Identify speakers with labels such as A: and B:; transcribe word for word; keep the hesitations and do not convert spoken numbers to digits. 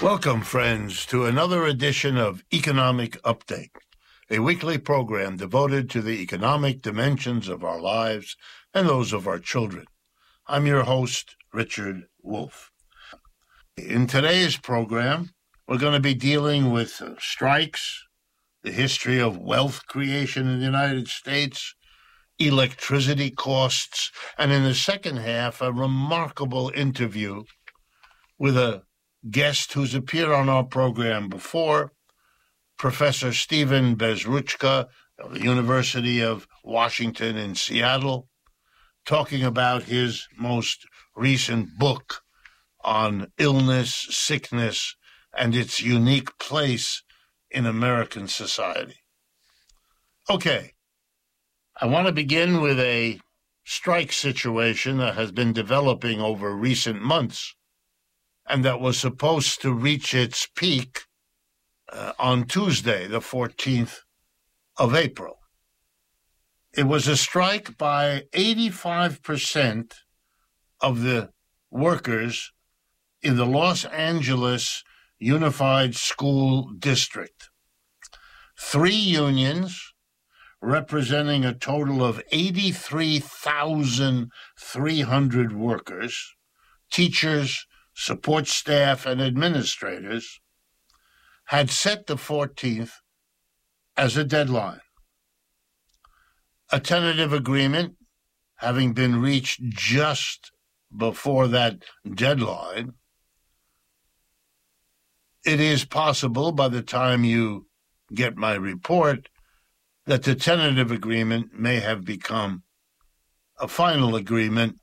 A: Welcome, friends, to another edition of Economic Update, a weekly program devoted to the economic dimensions of our lives and those of our children. I'm your host, Richard Wolff. In today's program, we're going to be dealing with uh, strikes, the history of wealth creation in the United States, electricity costs, and in the second half, a remarkable interview with a guest who's appeared on our program before, Professor Stephen Bezruchka of the University of Washington in Seattle, talking about his most recent book on illness, sickness, and its unique place in American society. Okay, I want to begin with a strike situation that has been developing over recent months and that was supposed to reach its peak uh, on Tuesday, the fourteenth of April. It was a strike by eighty-five percent of the workers in the Los Angeles Unified School District. Three unions representing a total of eighty-three thousand three hundred workers, teachers, support staff, and administrators, had set the fourteenth as a deadline. A tentative agreement having been reached just before that deadline, it is possible by the time you get my report that the tentative agreement may have become a final agreement